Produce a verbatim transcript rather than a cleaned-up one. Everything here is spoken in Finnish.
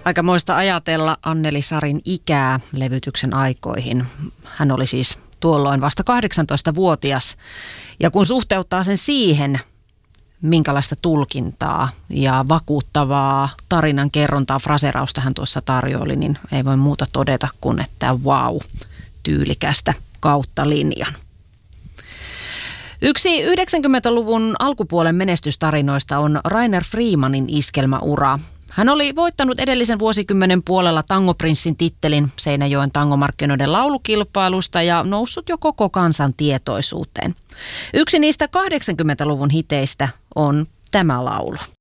Aikamoista ajatella Anneli Sarin ikää levytyksen aikoihin. Hän oli siis tuolloin vasta kahdeksantoistavuotias. Ja kun suhteuttaa sen siihen, minkälaista tulkintaa ja vakuuttavaa tarinan kerrontaa, fraserausta hän tuossa tarjoili, niin ei voi muuta todeta kuin, että vau, tyylikästä kautta linjan. Yksi yhdeksänkymmentäluvun alkupuolen menestystarinoista on Rainer Freemanin iskelmäura. Hän oli voittanut edellisen vuosikymmenen puolella tangoprinssin tittelin Seinäjoen tangomarkkinoiden laulukilpailusta ja noussut jo koko kansan tietoisuuteen. Yksi niistä kahdeksankymmentäluvun hiteistä on tämä laulu.